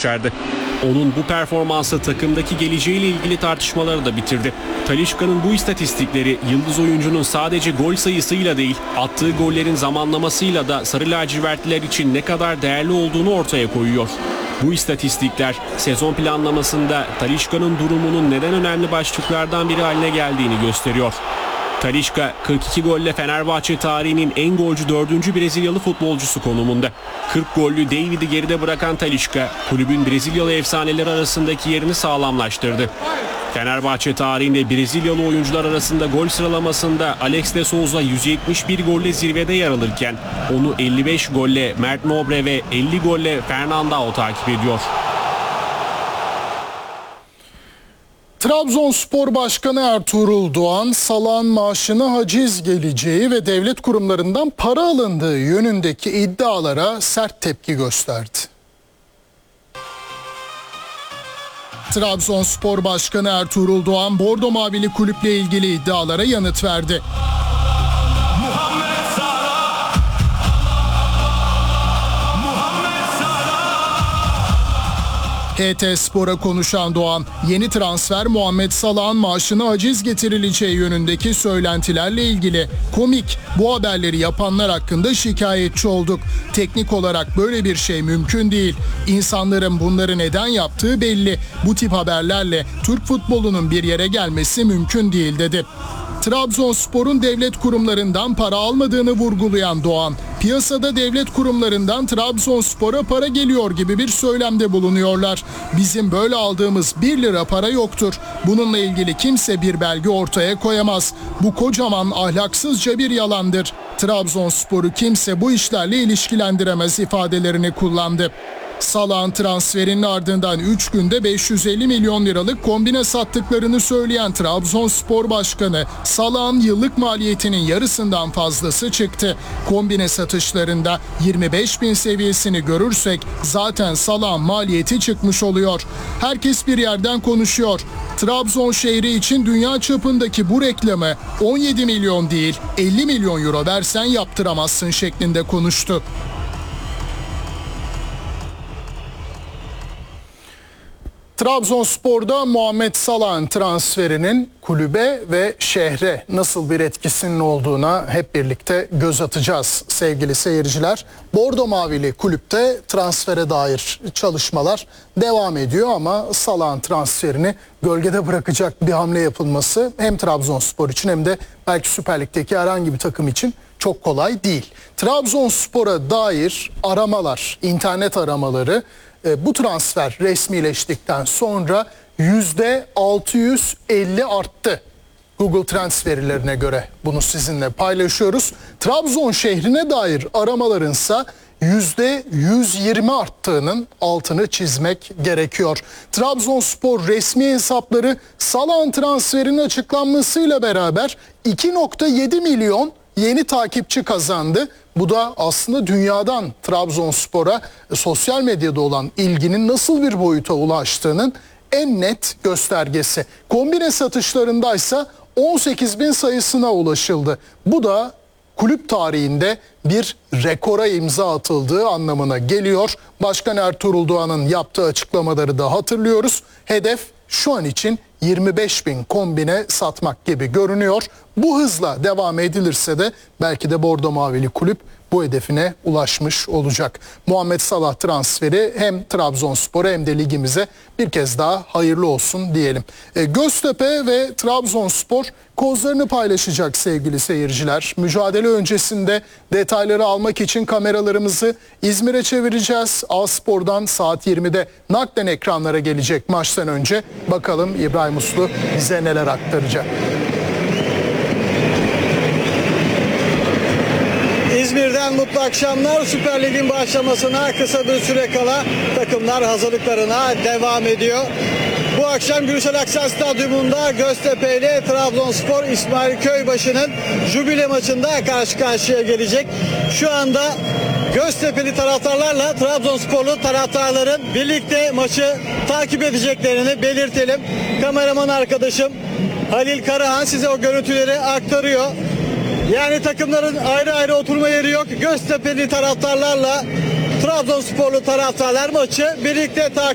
başardı. Onun bu performansı takımdaki geleceğiyle ilgili tartışmaları da bitirdi. Talisca'nın bu istatistikleri yıldız oyuncunun sadece gol sayısıyla değil, attığı gollerin zamanlamasıyla da sarı lacivertliler için ne kadar değerli olduğunu ortaya koyuyor. Bu istatistikler sezon planlamasında Talisca'nın durumunun neden önemli başlıklardan biri haline geldiğini gösteriyor. Talisca 42 golle Fenerbahçe tarihinin en golcü 4. Brezilyalı futbolcusu konumunda. 40 gollü David'i geride bırakan Talisca, kulübün Brezilyalı efsaneleri arasındaki yerini sağlamlaştırdı. Fenerbahçe tarihinde Brezilyalı oyuncular arasında gol sıralamasında Alex de Souza 171 golle zirvede yer alırken onu 55 golle Mert Nobre ve 50 golle Fernandao takip ediyor. Trabzonspor Başkanı Ertuğrul Doğan, Salah'ın maaşına haciz geleceği ve devlet kurumlarından para alındığı yönündeki iddialara sert tepki gösterdi. Trabzonspor Başkanı Ertuğrul Doğan, Bordo Mavili kulüple ilgili iddialara yanıt verdi. HT Spor'a konuşan Doğan, yeni transfer Muhammed Salah'ın maaşına haciz getirileceği yönündeki söylentilerle ilgili komik bu haberleri yapanlar hakkında şikayetçi olduk. Teknik olarak böyle bir şey mümkün değil. İnsanların bunları neden yaptığı belli. Bu tip haberlerle Türk futbolunun bir yere gelmesi mümkün değil dedi. Trabzonspor'un devlet kurumlarından para almadığını vurgulayan Doğan, piyasada devlet kurumlarından Trabzonspor'a para geliyor gibi bir söylemde bulunuyorlar. Bizim böyle aldığımız 1 lira para yoktur. Bununla ilgili kimse bir belge ortaya koyamaz. Bu kocaman ahlaksızca bir yalandır. Trabzonspor'u kimse bu işlerle ilişkilendiremez ifadelerini kullandı. Salah'ın transferinin ardından 3 günde 550 milyon liralık kombine sattıklarını söyleyen Trabzonspor Başkanı, Salah'ın yıllık maliyetinin yarısından fazlası çıktı. Kombine satışlarında 25 bin seviyesini görürsek zaten Salah'ın maliyeti çıkmış oluyor. Herkes bir yerden konuşuyor. Trabzon şehri için dünya çapındaki bu reklamı 17 milyon değil 50 milyon euro versen yaptıramazsın şeklinde konuştu. Trabzonspor'da Muhammed Salah'ın transferinin kulübe ve şehre nasıl bir etkisinin olduğuna hep birlikte göz atacağız sevgili seyirciler. Bordo Mavili kulüpte transfere dair çalışmalar devam ediyor ama Salah'ın transferini gölgede bırakacak bir hamle yapılması hem Trabzonspor için hem de belki Süper Lig'deki herhangi bir takım için çok kolay değil. Trabzonspor'a dair aramalar, internet aramaları bu transfer resmileştikten sonra %650 arttı. Google Trends verilerine göre bunu sizinle paylaşıyoruz. Trabzon şehrine dair aramalarınsa %120 arttığının altını çizmek gerekiyor. Trabzonspor resmi hesapları Salah'ın transferinin açıklanmasıyla beraber 2,7 milyon yeni takipçi kazandı. Bu da aslında dünyadan Trabzonspor'a sosyal medyada olan ilginin nasıl bir boyuta ulaştığının en net göstergesi. Kombine satışlarındaysa 18 bin sayısına ulaşıldı. Bu da kulüp tarihinde bir rekora imza atıldığı anlamına geliyor. Başkan Ertuğrul Doğan'ın yaptığı açıklamaları da hatırlıyoruz. Hedef şu an için 25 bin kombine satmak gibi görünüyor. Bu hızla devam edilirse de belki de Bordo Mavili kulüp bu hedefine ulaşmış olacak. Muhammed Salah transferi hem Trabzonspor'a hem de ligimize bir kez daha hayırlı olsun diyelim. Göztepe ve Trabzonspor kozlarını paylaşacak sevgili seyirciler. Mücadele öncesinde detayları almak için kameralarımızı İzmir'e çevireceğiz. A-Spor'dan saat 20'de naklen ekranlara gelecek maçtan önce bakalım İbrahim Uslu bize neler aktaracak. İzmir'den mutlu akşamlar. Süper Lig'in başlamasına kısa bir süre kala takımlar hazırlıklarına devam ediyor. Bu akşam Gülşen Aksel Stadyumunda Göztepe ile Trabzonspor İsmail Köybaşı'nın jübile maçında karşı karşıya gelecek. Şu anda Göztepe'li taraftarlarla Trabzonsporlu taraftarların birlikte maçı takip edeceklerini belirtelim. Kameraman arkadaşım Halil Karahan size o görüntüleri aktarıyor. Yani takımların ayrı ayrı oturma yeri yok. Göztepe'li taraftarlarla Trabzonsporlu taraftarlar maçı birlikte takip